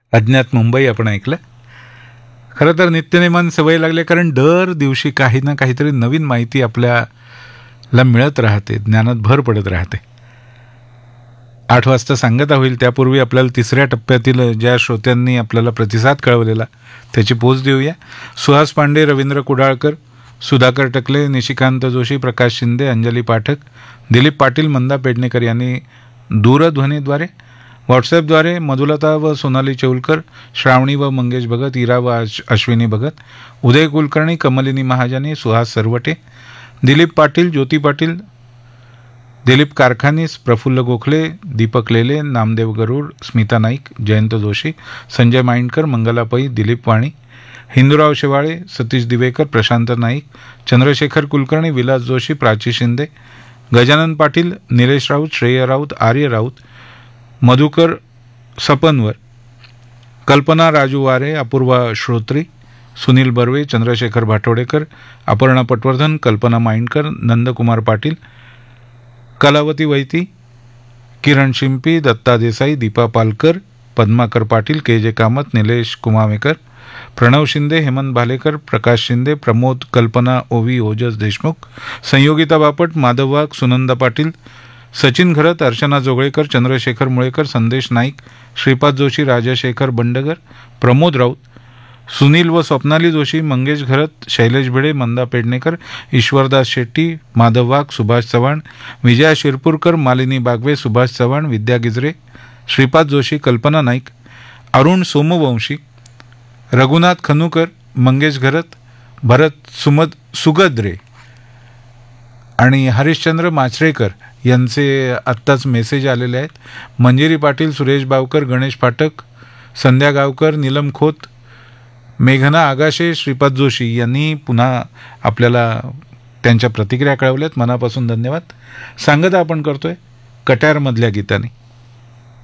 अज्ञात मुंबई आपण ऐकलं. खरं तर नित्यनेमान सवय लागले, कारण दर दिवशी काही ना काहीतरी नवीन माहिती आपल्याला मिळत राहते, ज्ञानात भर पडत राहते. 8 वाजता सांगता होईल त्यापूर्वी आपल्याला तिसऱ्या टप्प्यातील ज्या श्रोत्यांनी आपल्याला प्रतिसाद कळवलेला त्याची पोच देऊया. सुहास पांडे, रवींद्र कुडाळकर, सुधाकर टकले, निशिकांत जोशी, प्रकाश शिंदे, अंजली पाठक, दिलीप पाटील, मंदा पेडणेकर यांनी दूरध्वनीद्वारे, व्हॉट्सॲपद्वारे मधुलता व सोनाली चौलकर, श्रावणी व मंगेश भगत, इरा व अश्विनी भगत, उदय कुलकर्णी, कमलिनी महाजनी, सुहास सरवटे, दिलीप पाटील, ज्योती पाटील, दिलीप कारखानीस, प्रफुल्ल गोखले, दीपक लेले, नामदेव गरुड, स्मिता नाईक, जयंत जोशी, संजय माइंडकर, मंगला पै, दिलीप वाणी, हिंदूराव शेवाळे, सतीश दिवेकर, प्रशांत नाईक, चंद्रशेखर कुलकर्णी, विलास जोशी, प्राची शिंदे, गजानन पाटील, निलेश राऊत, श्रेय राऊत, आर्य राऊत, मधुकर सपनवर, कल्पना राजू वारे, अपूर्वा श्रोत्री, सुनील बर्वे, चंद्रशेखर भाटोडेकर, अपर्णा पटवर्धन, कल्पना माइंडकर, नंदकुमार पाटील, कलावती वैती, किरण शिंपी, दत्ता देसाई, दीपा पालकर, पद्माकर पाटील, के जे कामत, निलेश कुमावेकर, प्रणव शिंदे, हेमंत भालेकर, प्रकाश शिंदे, प्रमोद, कल्पना ओवी, ओजस देशमुख, संयोगिता बापट, माधव वाघ, सुनंदा पाटील, सचिन घरत, अर्चना जोगळेकर, चंद्रशेखर मुळेकर, संदेश नाईक, श्रीपाद जोशी, राजशेखर बंडगर, प्रमोद राऊत, सुनील व स्वप्नाली जोशी, मंगेश घरत, शैलेश भिडे, मंदा पेडणेकर, ईश्वरदास शेट्टी, माधव वाघ, सुभाष चव्हाण, विजया शिरपूरकर, मालिनी बागवे, सुभाष चव्हाण, विद्या गिजरे, श्रीपाद जोशी, कल्पना नाईक, अरुण सोमवंशी, रघुनाथ खनुकर, मंगेश घरत, भरत सुगद्रे आणि हरिश्चंद्र माचरेकर यांचे आत्ताच मेसेज आलेले आहेत. मंजिरी पाटील, सुरेश बावकर, गणेश फाटक, संध्या गावकर, नीलम खोत, मेघना आगाशे, श्रीपाद जोशी यांनी पुन्हा आपल्याला त्यांच्या प्रतिक्रिया कळवल्यात. मनापासून धन्यवाद. सांगता आपण करतोय कट्यारमधल्या गीताने.